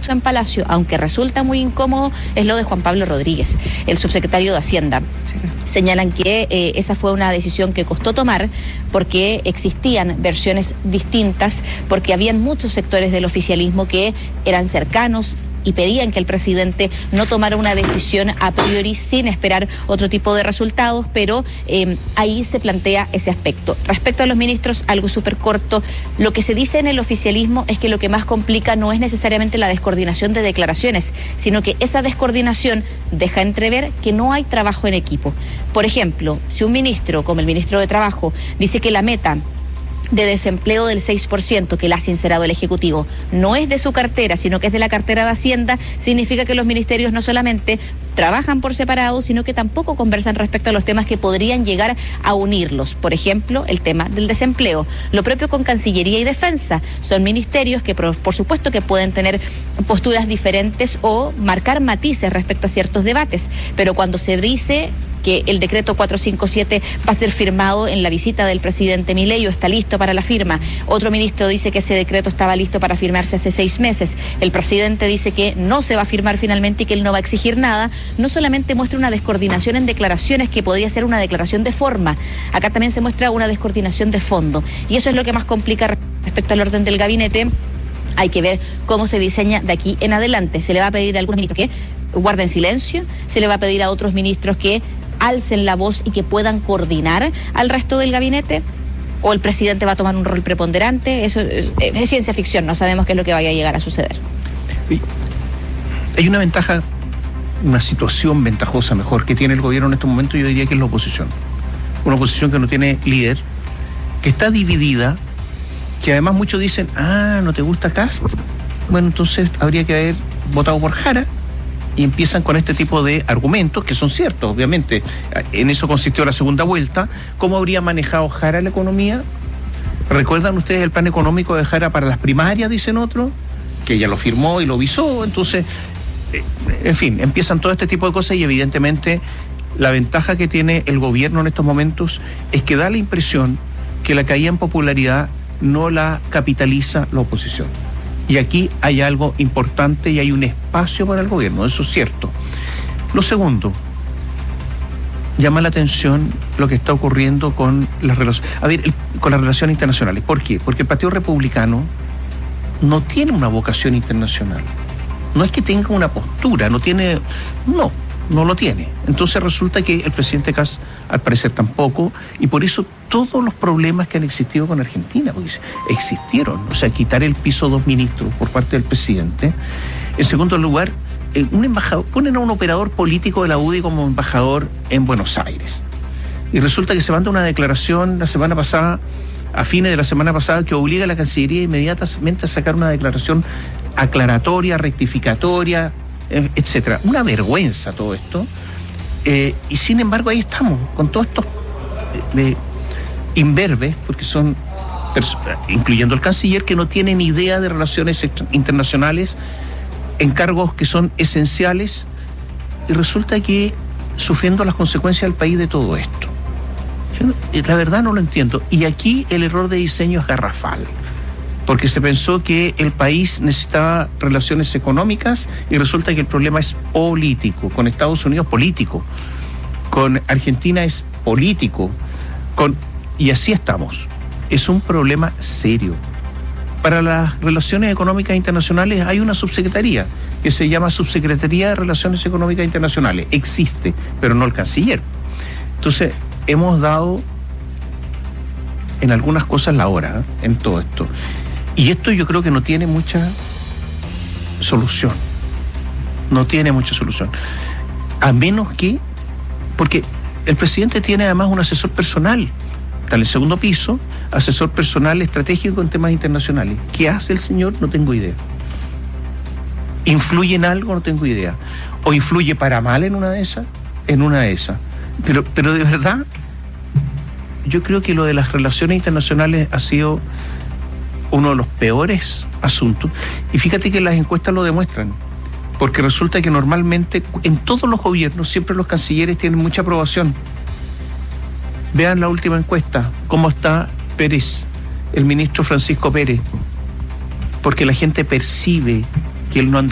mucho en Palacio, aunque resulta muy incómodo, es lo de Juan Pablo Rodríguez, el subsecretario de Hacienda. Sí. Señalan que esa fue una decisión que costó tomar porque existían versiones distintas, porque habían muchos sectores del oficialismo que eran cercanos y pedían que el presidente no tomara una decisión a priori sin esperar otro tipo de resultados, pero ahí se plantea ese aspecto. Respecto a los ministros, algo súper corto, lo que se dice en el oficialismo es que lo que más complica no es necesariamente la descoordinación de declaraciones, sino que esa descoordinación deja entrever que no hay trabajo en equipo. Por ejemplo, si un ministro, como el ministro de Trabajo, dice que la meta de desempleo del 6% que le ha sincerado el Ejecutivo no es de su cartera, sino que es de la cartera de Hacienda, significa que los ministerios no solamente trabajan por separado, sino que tampoco conversan respecto a los temas que podrían llegar a unirlos. Por ejemplo, el tema del desempleo. Lo propio con Cancillería y Defensa. Son ministerios que, por supuesto, que pueden tener posturas diferentes o marcar matices respecto a ciertos debates, pero cuando se dice que el decreto 457 va a ser firmado en la visita del presidente Milei o está listo para la firma. Otro ministro dice que ese decreto estaba listo para firmarse hace 6 meses. El presidente dice que no se va a firmar finalmente y que él no va a exigir nada. No solamente muestra una descoordinación en declaraciones que podría ser una declaración de forma. Acá también se muestra una descoordinación de fondo. Y eso es lo que más complica respecto al orden del gabinete. Hay que ver cómo se diseña de aquí en adelante. Se le va a pedir a algunos ministros que guarden silencio, se le va a pedir a otros ministros que alcen la voz y que puedan coordinar al resto del gabinete, o el presidente va a tomar un rol preponderante. Eso es ciencia ficción, no sabemos qué es lo que vaya a llegar a suceder. Hay una ventaja, una situación ventajosa mejor que tiene el gobierno en este momento, yo diría que es la oposición. Una oposición que no tiene líder, que está dividida, que además muchos dicen, ¿no te gusta Kast? Bueno, entonces habría que haber votado por Jara. Y empiezan con este tipo de argumentos que son ciertos, obviamente. En eso consistió la segunda vuelta. ¿Cómo habría manejado Jara la economía? ¿Recuerdan ustedes el plan económico de Jara para las primarias, dicen otros? Que ella lo firmó y lo visó. Entonces, en fin, empiezan todo este tipo de cosas y evidentemente la ventaja que tiene el gobierno en estos momentos es que da la impresión que la caída en popularidad no la capitaliza la oposición. Y aquí hay algo importante y hay un espacio para el gobierno, eso es cierto. Lo segundo, llama la atención lo que está ocurriendo con las relaciones, con las relaciones internacionales. ¿Por qué? Porque el Partido Republicano no tiene una vocación internacional. No es que tenga una postura, no lo tiene. Entonces resulta que el presidente Kast al parecer tampoco, y por eso todos los problemas que han existido con Argentina, porque existieron, o sea, quitar el piso 2 ministros por parte del presidente. En segundo lugar, un embajador, ponen a un operador político de la UDI como embajador en Buenos Aires. Y resulta que se manda una declaración la semana pasada, a fines de la semana pasada, que obliga a la Cancillería inmediatamente a sacar una declaración aclaratoria, rectificatoria, etcétera. Una vergüenza todo esto. Y sin embargo ahí estamos, con todos estos imberbes, porque son, incluyendo el canciller, que no tienen idea de relaciones internacionales, en cargos que son esenciales, y resulta que sufriendo las consecuencias del país de todo esto. Yo, la verdad no lo entiendo. Y aquí el error de diseño es garrafal, porque se pensó que el país necesitaba relaciones económicas y resulta que el problema es político. Con Estados Unidos, político. Con Argentina es político. Y así estamos. Es un problema serio. Para las relaciones económicas internacionales hay una subsecretaría que se llama Subsecretaría de Relaciones Económicas Internacionales. Existe, pero no el canciller. Entonces, hemos dado en algunas cosas la hora, en todo esto. Y esto yo creo que no tiene mucha solución. No tiene mucha solución. A menos que, porque el presidente tiene además un asesor personal, está en el segundo piso, asesor personal estratégico en temas internacionales. ¿Qué hace el señor? No tengo idea. ¿Influye en algo? No tengo idea. ¿O influye para mal en una de esas? En una de esas. Pero de verdad, yo creo que lo de las relaciones internacionales ha sido uno de los peores asuntos. Y fíjate que las encuestas lo demuestran, porque resulta que normalmente en todos los gobiernos siempre los cancilleres tienen mucha aprobación. Vean la última encuesta, cómo está Pérez, el ministro Francisco Pérez, porque la gente percibe que él no anda